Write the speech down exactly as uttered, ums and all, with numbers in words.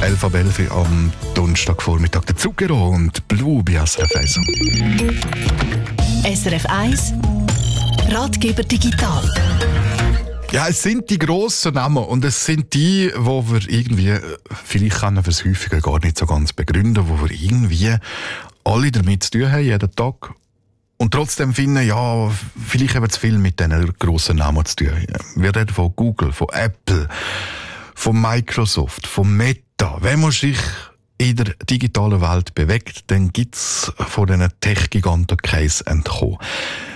elf ab elf am Donnerstagvormittag. Der Zucchero und Blue bei S R F eins. S R F eins Ratgeber digital. Ja, es sind die grossen Namen und es sind die, wo wir irgendwie, vielleicht können wir es häufiger gar nicht so ganz begründen, wo wir irgendwie alle damit zu tun haben, jeden Tag. Und trotzdem finden, ja, vielleicht haben wir zu viel mit diesen grossen Namen zu tun. Wir reden von Google, von Apple, von Microsoft, von Meta. Wenn man sich in der digitalen Welt bewegt, dann gibt es von diesen Tech-Giganten kein Entkommen.